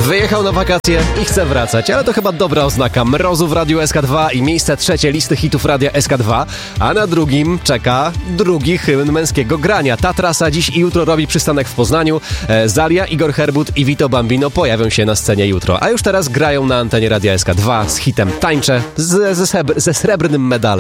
Wyjechał na wakacje i chce wracać, ale to chyba dobra oznaka mrozu w Radiu SK2 i miejsce trzecie listy hitów Radia SK2, a na drugim czeka drugi hymn męskiego grania. Ta trasa dziś i jutro robi przystanek w Poznaniu. Zalia, Igor Herbut i Vito Bambino pojawią się na scenie jutro, a już teraz grają na antenie Radia SK2 z hitem Tańczę ze srebrnym medalem.